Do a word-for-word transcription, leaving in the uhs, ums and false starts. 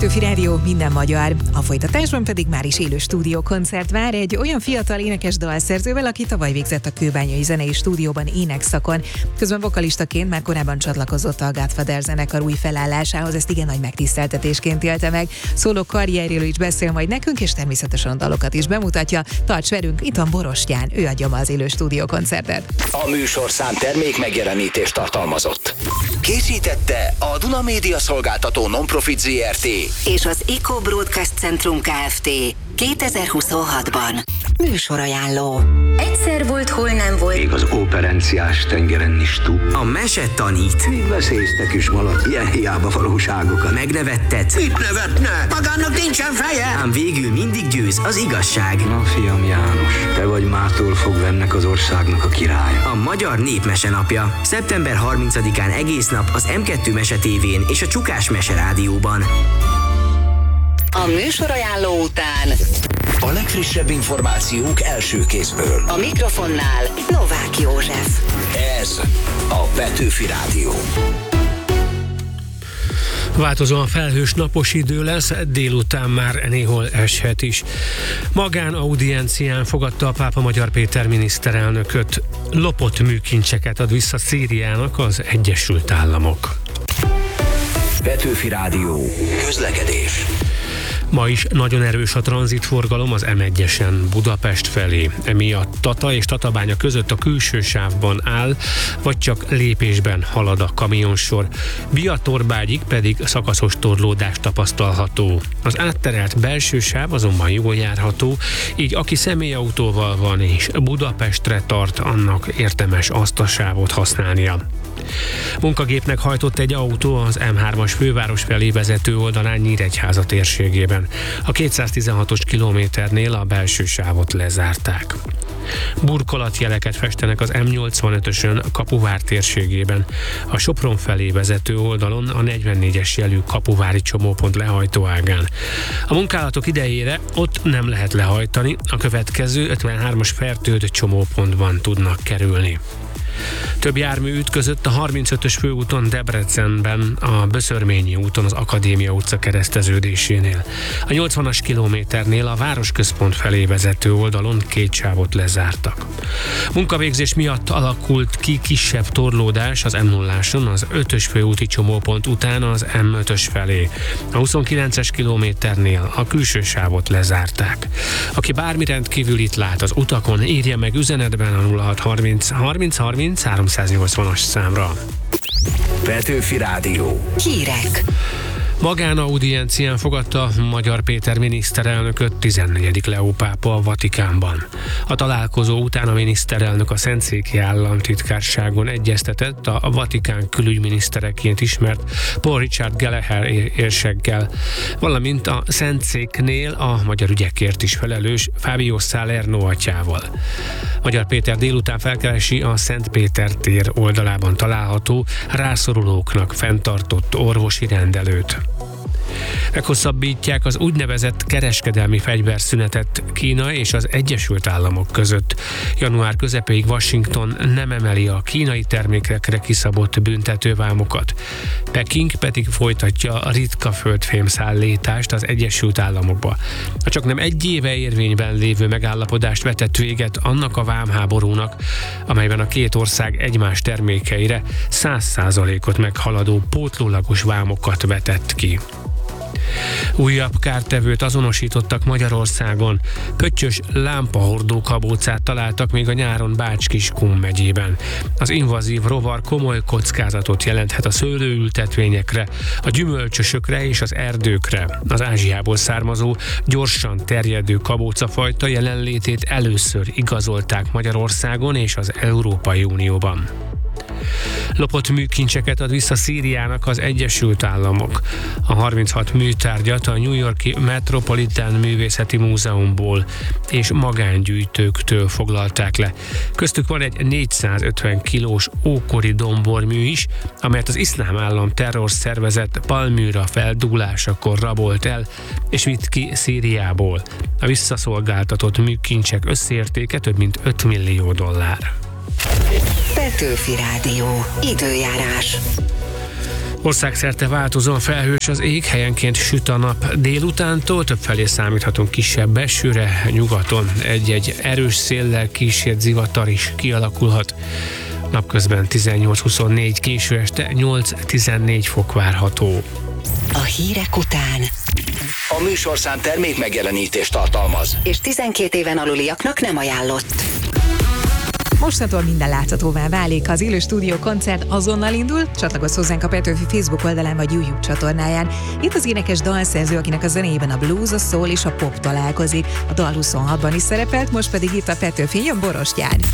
Petőfi Rádió, minden magyar. A folytatásban pedig már is élő stúdiókoncert vár egy olyan fiatal énekes dalszerzővel, aki tavaly végzett a Kőbányai Zenei Stúdióban énekszakon. Közben vokalistaként már korábban csatlakozott a Godfather zenekar új felállásához, ezt igen nagy megtiszteltetésként élte meg. Szóló karrierjéről is beszél majd nekünk, és természetesen a dalokat is bemutatja. Tarts velünk, itt van Borostyán, ő adja ma az élő stúdiókoncertet. A műsorszám termék megjelenítést tartalmazott. Készítette a Duna Média Szolgáltató Non-Profit zé er té és az Eco Broadcast Centrum Kft. kétezer-huszonhatban. Műsorajánló. Egyszer volt, hol nem volt. Még az operenciás tengeren is túl. A mese tanít. Még veszélyeztek is malatt, ilyen hiába valóságokat. Megnevettet. Mit nevetne? Magának nincsen feje! Ám végül mindig győz az igazság. Na fiam János, te vagy mától fogva ennek az országnak a királya. A Magyar Népmese napja. szeptember harmincadikán egész nap az em kettő Mese tévén és a Csukás Mese Rádióban. A műsorajánló után a legfrissebb információk első kézből. a mikrofonnál Novák József. Ez a Petőfi Rádió. Változóan felhős napos idő lesz, délután már néhol eshet is. Magánaudiencián fogadta a pápa Magyar Péter miniszterelnököt. Lopott műkincseket ad vissza Szíriának az Egyesült Államok. Petőfi Rádió. Közlekedés. Ma is nagyon erős a tranzitforgalom az em egyesen Budapest felé. Emiatt Tata és Tatabánya között a külső sávban áll, vagy csak lépésben halad a kamionsor. Biatorbágyig pedig szakaszos torlódás tapasztalható. Az átterelt belső sáv azonban jól járható, így aki személyautóval van és Budapestre tart, annak érdemes azt a sávot használnia. Munkagépnek hajtott egy autó az em hármas főváros felé vezető oldalán Nyíregyháza térségében. A kétszáztizenhatos kilométernél a belső sávot lezárták. Burkolatjeleket festenek az em nyolcvanötösön Kapuvár térségében. A Sopron felé vezető oldalon a negyvennégyes jelű Kapuvári csomópont lehajtóágán. A munkálatok idejére ott nem lehet lehajtani, a következő ötvenhármas Fertőd csomópontban tudnak kerülni. Több jármű ütközött a harmincötös főúton Debrecenben, a Böszörményi úton az Akadémia utca kereszteződésénél. A nyolcvanas kilométernél a városközpont felé vezető oldalon két sávot lezártak. Munkavégzés miatt alakult ki kisebb torlódás az em nulláson az ötös főúti csomópont után az em ötös felé. A huszonkilences kilométernél a külső sávot lezárták. Aki bármi rendkívülit lát az utakon, írja meg üzenetben a nulla hat harminc harminc harminc háromszáznyolcvanas számra. Petőfi Rádió. Hírek. Magánaudiencián fogadta Magyar Péter miniszterelnököt tizennegyedik Leó pápa a Vatikánban. A találkozó után a miniszterelnök a Szentszéki Államtitkárságon egyeztetett a Vatikán külügyminisztereként ismert Paul Richard Gallagher érseggel, valamint a Szentszéknél a magyar ügyekért is felelős Fábio Salerno atyával. Magyar Péter délután felkeresi a Szent Péter tér oldalában található rászorulóknak fenntartott orvosi rendelőt. Meghosszabbítják az úgynevezett kereskedelmi fegyverszünetet Kína és az Egyesült Államok között. Január közepéig Washington nem emeli a kínai termékekre kiszabott büntetővámokat. Peking pedig folytatja a ritka földfém szállítást az Egyesült Államokba. A csaknem egy éve érvényben lévő megállapodást vetett véget annak a vámháborúnak, amelyben a két ország egymás termékeire száz százalékot meghaladó pótlólagos vámokat vetett ki. Újabb kártevőt azonosítottak Magyarországon. Pöttyös lámpahordó kabócát találtak még a nyáron Bács-Kiskun megyében. Az invazív rovar komoly kockázatot jelenthet a szőlőültetvényekre, a gyümölcsösökre és az erdőkre. Az Ázsiából származó, gyorsan terjedő kabócafajta jelenlétét először igazolták Magyarországon és az Európai Unióban. Lopott műkincseket ad vissza Szíriának az Egyesült Államok. A harminchat műtárgyat a New York-i Metropolitan Művészeti Múzeumból és magángyűjtőktől foglalták le. Köztük van egy négyszázötven kilós ókori dombormű is, amelyet az Iszlám Állam terrorszervezet Palmyra feldúlásakor rabolt el és vitt ki Szíriából. A visszaszolgáltatott műkincsek összértéke több mint öt millió dollár. Petőfi Rádió. Időjárás. Országszerte változóan felhős az ég, helyenként süt a nap délutántól, többfelé számíthatunk kisebb esőre, nyugaton egy-egy erős széllel kísért zivatar is kialakulhat. Napközben tizennyolc-huszonnégy, késő este nyolc-tizennégy fok várható. A hírek után. A műsorszám termék megjelenítést tartalmaz. És tizenkét éven aluliaknak nem ajánlott. Mostantól minden láthatóvá válik. Az Élő Stúdió koncert azonnal indul, csatlakozz hozzánk a Petőfi Facebook oldalán vagy YouTube csatornáján. Itt az énekes dalszerző, akinek a zenéjében a blues, a soul és a pop találkozik. A dal huszonhatban is szerepelt, most pedig itt a Petőfi jön Borostyán.